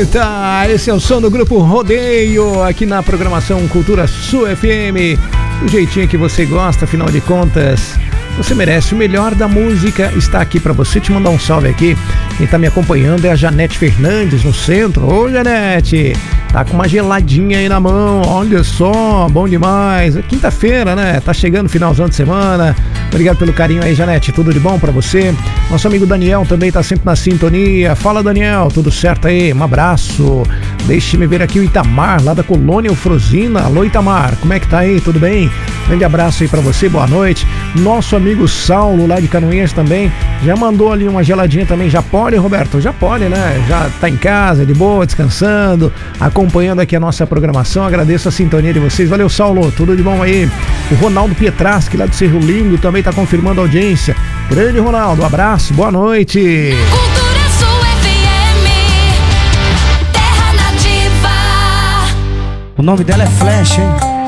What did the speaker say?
Eita, esse é o som do Grupo Rodeio, aqui na programação Cultura Sul FM, do jeitinho que você gosta, afinal de contas, você merece o melhor da música, está aqui pra você, te mandar um salve aqui. Quem tá me acompanhando é a Janete Fernandes, no centro. Ô, Janete, tá com uma geladinha aí na mão, olha só, bom demais. Quinta-feira, né? Tá chegando, finalzão de semana. Obrigado pelo carinho aí, Janete, tudo de bom pra você. Nosso amigo Daniel também tá sempre na sintonia. Fala, Daniel, tudo certo aí? Um abraço. Deixe-me ver aqui o Itamar, lá da Colônia Eufrosina. Alô, Itamar, como é que tá aí? Tudo bem? Grande abraço aí pra você, boa noite. Nosso amigo Saulo, lá de Canoinhas também, já mandou ali uma geladinha também. Já pode, Roberto? Já pode, né? Já tá em casa, de boa, descansando, acompanhando aqui a nossa programação. Agradeço a sintonia de vocês. Valeu, Saulo, tudo de bom aí. O Ronaldo Pietraschi, lá de Cerro Lindo, também tá confirmando a audiência. Grande Ronaldo, abraço, boa noite. Cultura Sul FM, Terra Nativa. O nome dela é Flash, hein?